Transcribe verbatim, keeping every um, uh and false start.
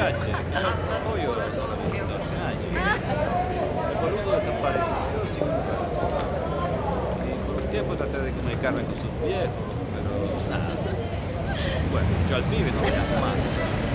agache, que el otro pollo solo tiene doce años. El boludo desapareció sin nunca. Y por un tiempo traté de comer carne con sus viejos, pero nada. Bueno, yo al pibe no le hago más.